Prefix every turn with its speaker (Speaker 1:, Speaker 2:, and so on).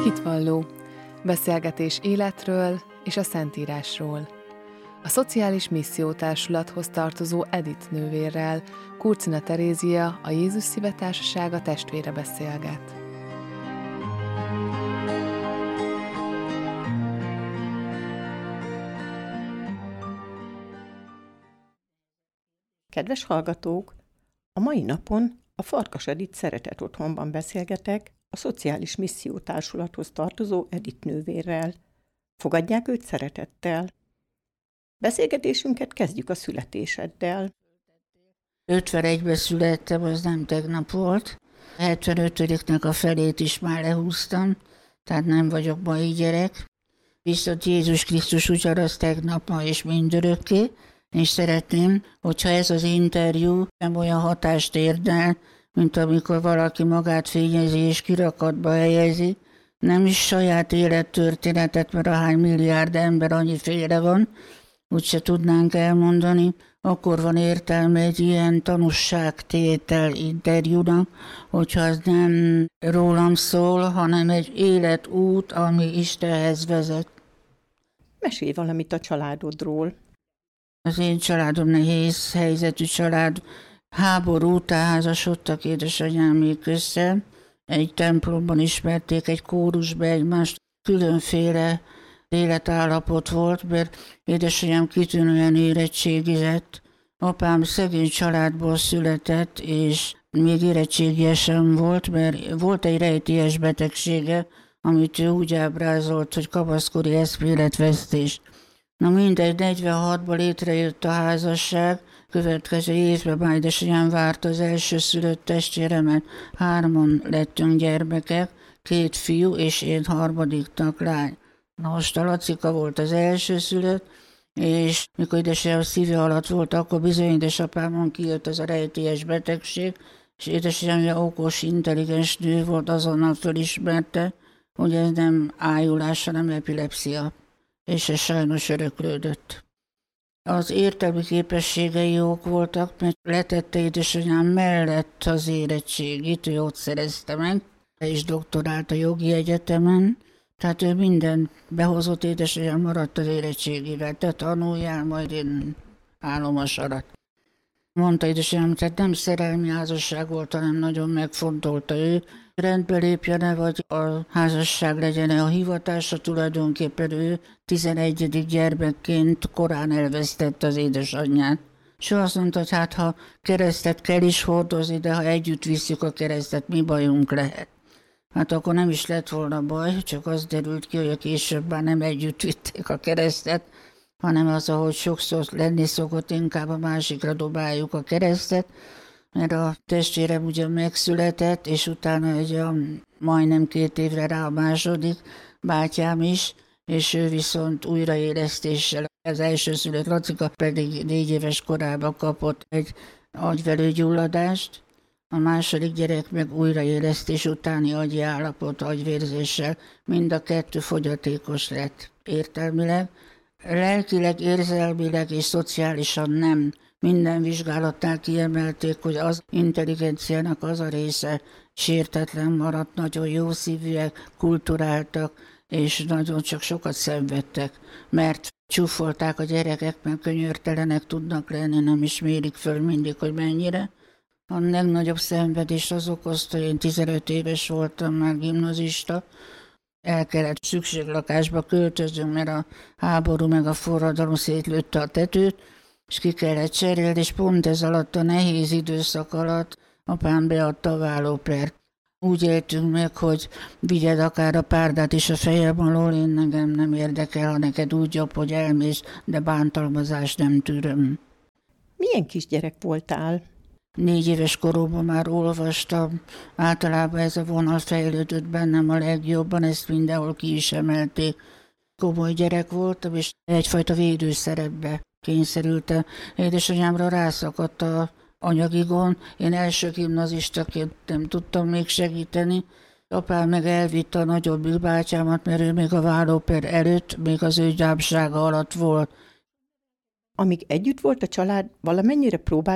Speaker 1: Hitvalló. Beszélgetés életről és a Szentírásról. A Szociális Missziótársulathoz tartozó Edith nővérrel Kurcina Terézia, a Jézus Szíve Társasága testvére beszélget.
Speaker 2: Kedves hallgatók! A mai napon a Farkas Edith Szeretet Otthonban beszélgetek a Szociális Missziótársulathoz tartozó Edith nővérrel. Fogadják őt szeretettel. Beszélgetésünket kezdjük a születéseddel.
Speaker 3: 51-ben születtem, az nem tegnap volt. 75-nek a felét is már lehúztam, tehát nem vagyok mai gyerek. Viszont Jézus Krisztus ugyanaz tegnap, ma és mindörökké, és szeretném, hogyha ez az interjú nem olyan hatást érdel, mint amikor valaki magát fényezi és kirakatba helyezi, nem is saját élettörténetet, mert ahány milliárd ember annyiféle van, úgyse tudnánk elmondani, akkor van értelme egy ilyen tanúságtétel interjúnak, hogyha az nem rólam szól, hanem egy életút, ami Istenhez vezet.
Speaker 2: Mesélj valamit a családodról.
Speaker 3: Az én családom nehéz helyzetű család. Háború után házasodtak édesanyámék össze. Egy templomban ismerték, egy kórusban egymást. Különféle életállapot volt, mert édesanyám kitűnően érettségizett. Apám szegény családból született, és még érettségie sem volt, mert volt egy rejtélyes betegsége, amit ő úgy ábrázolt, hogy kamaszkori eszméletvesztés. Na mindegy, 46-ban létrejött a házasság, következő évben már édesanyám várta az elsőszülött testvéremet, 3 lettünk gyermekek, 2 fiú és én harmadiknak lány. Na most a Lacika volt az elsőszülött, és mikor édesanyám szíve alatt volt, akkor bizony édesapámon kijött az a rejtélyes betegség, és édesanyám okos, intelligens nő volt, azonnal fölismerte, hogy ez nem ájulás, hanem epilepszia. És ez sajnos öröklődött. Az értelmi képességei jók voltak, mert letette édesanyám mellett az érettségit, ő ott szerezte meg, és doktorált a jogi egyetemen, tehát ő minden behozott, édesanyám maradt az érettségével, te tanuljál, majd én állom a sarat. Mondta édesanyám, tehát nem szerelmi házasság volt, hanem nagyon megfontolta ő, rendbe lépjene, vagy a házasság legyen-e a hivatása, tulajdonképpen ő 11. gyermekként korán elvesztette az édesanyját. És azt mondta, hogy hát ha keresztet kell is hordozni, de ha együtt visszük a keresztet, mi bajunk lehet. Hát akkor nem is lett volna baj, csak az derült ki, hogy a később már nem együtt vitték a keresztet, hanem az, ahogy sokszor lenni szokott, inkább a másikra dobáljuk a keresztet, mert a testvérem ugyan megszületett, és utána majdnem 2 évre rá a második bátyám is, és ő viszont újraélesztéssel, az elsőszülött Lacika pedig 4 éves korában kapott egy agyvelőgyulladást, a második gyerek meg újraélesztés utáni agyi állapot, agyvérzéssel, mind a 2 fogyatékos lett értelmileg. Lelkileg, érzelmileg és szociálisan nem. Minden vizsgálatnál kiemelték, hogy az intelligenciának az a része sértetlen maradt, nagyon jó szívűek, kulturáltak, és nagyon csak sokat szenvedtek, mert csúfolták a gyerekek, mert könyörtelenek tudnak lenni, nem is mérik föl mindig, hogy mennyire. A legnagyobb szenvedést az okozta, én 15 éves voltam, már gimnazista, el kellett szükséglakásba költöznünk, mert a háború meg a forradalom szétlőtte a tetőt, és ki kellett cserélni, és pont ez alatt a nehéz időszak alatt apám beadta a vállópert. Úgy éltünk meg, hogy vigyed akár a párdát is a fejem alól, én engem nem érdekel, ha neked úgy jobb, hogy elmész, de bántalmazást nem tűröm.
Speaker 2: Milyen kisgyerek voltál?
Speaker 3: 4 éves koromban már olvastam, általában ez a vonal fejlődött bennem a legjobban, ezt mindenhol ki is emelték. Komoly gyerek voltam, és egyfajta védőszerepbe kényszerültem. Édesanyámra rászakadt a anyagi gond, én első gimnazistaként nem tudtam még segíteni. Apám meg elvitte a nagyobbik bátyámat, mert ő még a vállóper előtt, még az ő gyámsága alatt volt.
Speaker 2: Amíg együtt volt a család, valamennyire próbált